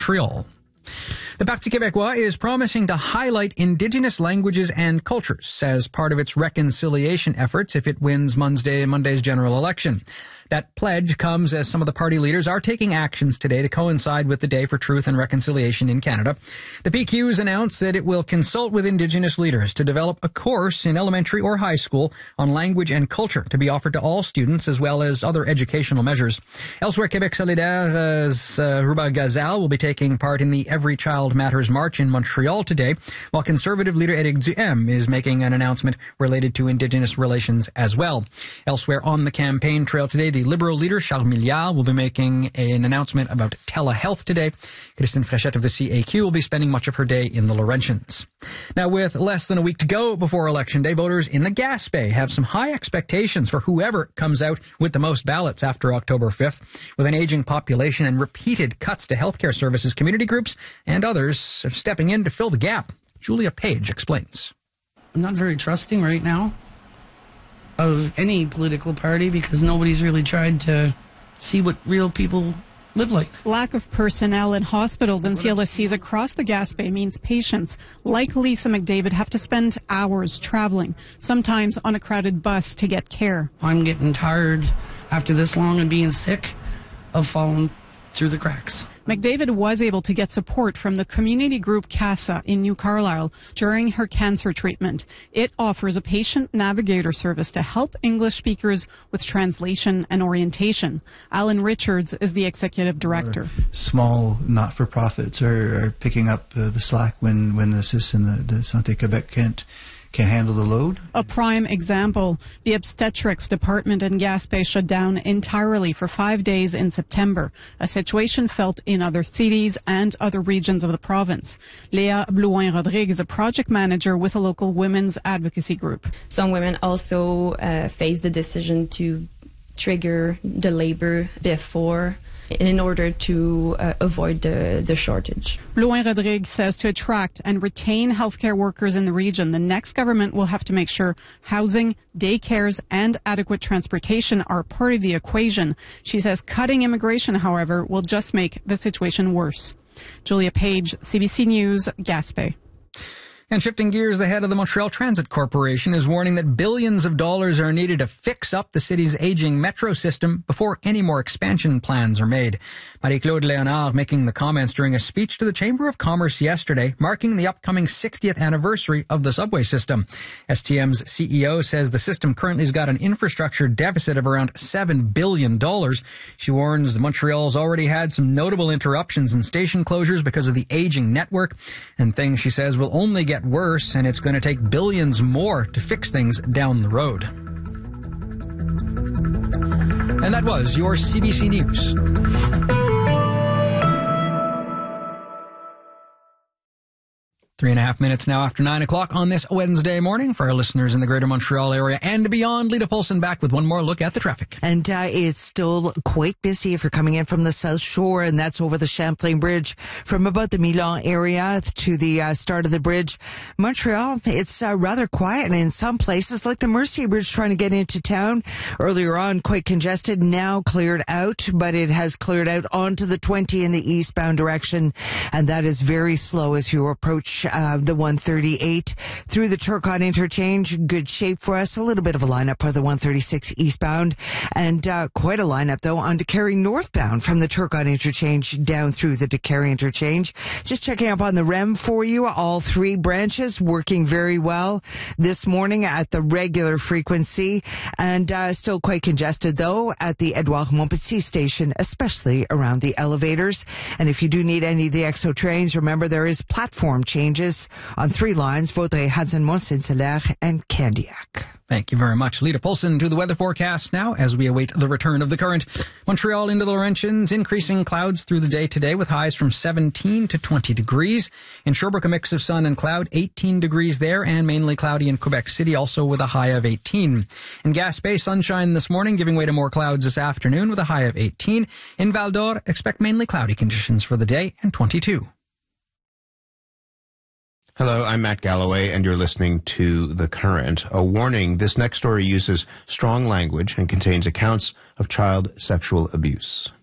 Montreal. The Parti Québécois is promising to highlight Indigenous languages and cultures as part of its reconciliation efforts if it wins Monday's general election. That pledge comes as some of the party leaders are taking actions today to coincide with the Day for Truth and Reconciliation in Canada. The PQ's announced that it will consult with Indigenous leaders to develop a course in elementary or high school on language and culture to be offered to all students, as well as other educational measures. Elsewhere, Québec Solidaire's Ruba Gazal will be taking part in the Every Child Matters March in Montreal today, while Conservative leader Éric Duhaime is making an announcement related to Indigenous relations as well. Elsewhere on the campaign trail today, the Liberal leader Charles Milliard will be making an announcement about telehealth today. Christine Frechette of the CAQ will be spending much of her day in the Laurentians. Now, with less than a week to go before Election Day, voters in the Gaspé have some high expectations for whoever comes out with the most ballots after October 5th. With an aging population and repeated cuts to healthcare services, community groups and others are stepping in to fill the gap. Julia Page explains. I'm not very trusting right now of any political party because nobody's really tried to see what real people live like. Lack of personnel in hospitals and CLSCs across the Gaspé means patients like Lisa McDavid have to spend hours traveling, sometimes on a crowded bus to get care. I'm getting tired after this long and being sick of falling through the cracks. McDavid was able to get support from the community group CASA in New Carlisle during her cancer treatment. It offers a patient navigator service to help English speakers with translation and orientation. Alan Richards is the executive director. Small not-for-profits are picking up the slack when the system, the Santé Québec can't handle the load. A prime example, the obstetrics department in Gaspé shut down entirely for 5 days in September, a situation felt in other cities and other regions of the province. Léa Blouin-Rodrigue is a project manager with a local women's advocacy group. Some women also face the decision to trigger the labor before in order to avoid the shortage. Blouin-Rodrigue says to attract and retain healthcare workers in the region, the next government will have to make sure housing, daycares, and adequate transportation are part of the equation. She says cutting immigration, however, will just make the situation worse. Julia Page, CBC News, Gaspé. And shifting gears, the head of the Montreal Transit Corporation is warning that billions of dollars are needed to fix up the city's aging metro system before any more expansion plans are made. Marie-Claude Léonard making the comments during a speech to the Chamber of Commerce yesterday, marking the upcoming 60th anniversary of the subway system. STM's CEO says the system currently has got an infrastructure deficit of around $7 billion. She warns that Montreal's already had some notable interruptions and station closures because of the aging network, and things, she says, will only get worse, and it's going to take billions more to fix things down the road. And that was your CBC News. 3.5 minutes now after 9 o'clock on this Wednesday morning for our listeners in the greater Montreal area and beyond. Lita Polson back with one more look at the traffic. And it's still quite busy if you're coming in from the South Shore, and that's over the Champlain Bridge from about the Milan area to the start of the bridge. Montreal, it's rather quiet, and in some places, like the Mercier Bridge trying to get into town, earlier on quite congested, now cleared out, but it has cleared out onto the 20 in the eastbound direction, and that is very slow as you approach the 138 through the Turcotte interchange. Good shape for us. A little bit of a lineup for the 136 eastbound, and quite a lineup though on Décarie northbound from the Turcotte interchange down through the Décarie interchange. Just checking up on the REM for you. All three branches working very well this morning at the regular frequency, and still quite congested though at the Edouard Montpetit station, especially around the elevators. And if you do need any of the EXO trains, remember there is platform changes on 3 lines, Vaudreuil, Hudson, Mont-Saint-Hilaire, and Candiac. Thank you very much. Lita Polson to the weather forecast now as we await the return of the current. Montreal into the Laurentians, increasing clouds through the day today with highs from 17 to 20 degrees. In Sherbrooke, a mix of sun and cloud, 18 degrees there, and mainly cloudy in Quebec City, also with a high of 18. In Gaspé, sunshine this morning, giving way to more clouds this afternoon with a high of 18. In Val-d'Or, expect mainly cloudy conditions for the day and 22. Hello, I'm Matt Galloway, and you're listening to The Current. A warning, this next story uses strong language and contains accounts of child sexual abuse.